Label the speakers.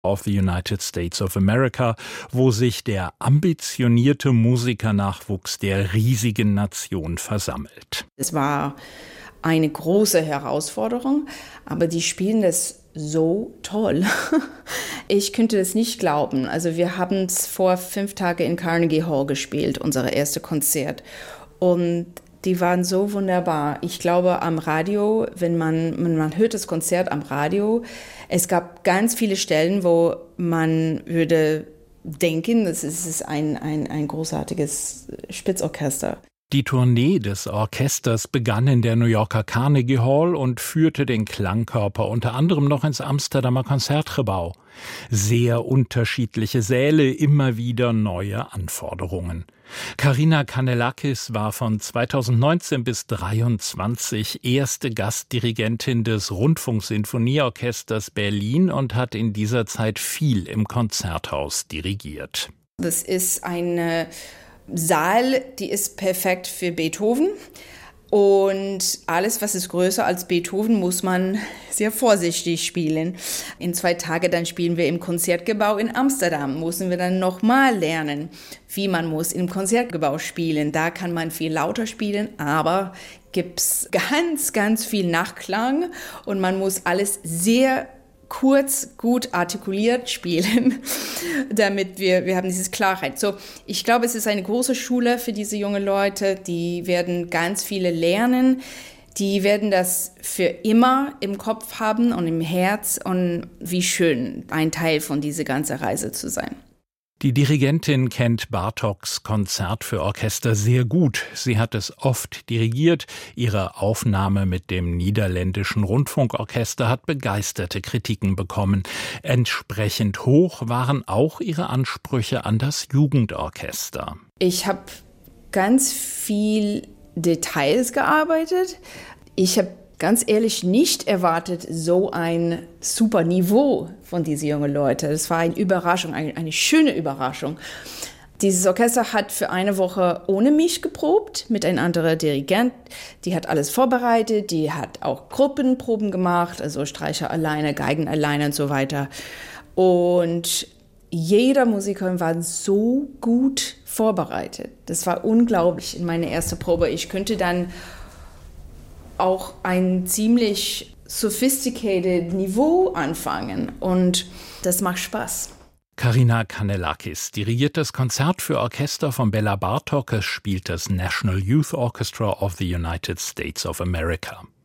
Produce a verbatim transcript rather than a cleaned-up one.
Speaker 1: of the United States of America, wo sich der ambitionierte Musikernachwuchs der riesigen Nation versammelt.
Speaker 2: Es war eine große Herausforderung, aber die spielen das so toll. Ich könnte es nicht glauben. Also wir haben es vor fünf Tagen in Carnegie Hall gespielt, unser erstes Konzert. Und die waren so wunderbar. Ich glaube, am Radio, wenn man, wenn man hört das Konzert am Radio, es gab ganz viele Stellen, wo man würde denken, das ist ein, ein, ein großartiges Spitzorchester.
Speaker 1: Die Tournee des Orchesters begann in der New Yorker Carnegie Hall und führte den Klangkörper unter anderem noch ins Amsterdamer Concertgebouw. Sehr unterschiedliche Säle, immer wieder neue Anforderungen. Karina Kanellakis war von zweitausendneunzehn bis dreiundzwanzig erste Gastdirigentin des Rundfunksinfonieorchesters Berlin und hat in dieser Zeit viel im Konzerthaus dirigiert.
Speaker 2: Das ist eine Saal, die ist perfekt für Beethoven. Und alles, was ist größer als Beethoven, muss man sehr vorsichtig spielen. In zwei Tagen dann spielen wir im Konzertgebouw in Amsterdam. Müssen wir dann nochmal lernen, wie man muss im Konzertgebouw spielen. Da kann man viel lauter spielen, aber gibt's ganz, ganz viel Nachklang und man muss alles sehr kurz, gut artikuliert spielen, damit wir, wir haben diese Klarheit. So, ich glaube, es ist eine große Schule für diese jungen Leute, die werden ganz viele lernen, die werden das für immer im Kopf haben und im Herz und wie schön, ein Teil von dieser ganzen Reise zu sein.
Speaker 1: Die Dirigentin kennt Bartoks Konzert für Orchester sehr gut. Sie hat es oft dirigiert. Ihre Aufnahme mit dem niederländischen Rundfunkorchester hat begeisterte Kritiken bekommen. Entsprechend hoch waren auch ihre Ansprüche an das Jugendorchester.
Speaker 2: Ich habe ganz viel Details gearbeitet. Ich habe ganz ehrlich nicht erwartet, so ein super Niveau von diesen jungen Leuten. Das war eine Überraschung, eine, eine schöne Überraschung. Dieses Orchester hat für eine Woche ohne mich geprobt, mit einem anderen Dirigent. Die hat alles vorbereitet, die hat auch Gruppenproben gemacht, also Streicher alleine, Geigen alleine und so weiter. Und jeder Musiker war so gut vorbereitet. Das war unglaublich in meiner ersten Probe. Ich könnte dann auch ein ziemlich sophisticated Niveau anfangen und das macht Spaß.
Speaker 1: Karina Kanellakis dirigiert das Konzert für Orchester von Bela Bartok. Es spielt das National Youth Orchestra of the United States of America.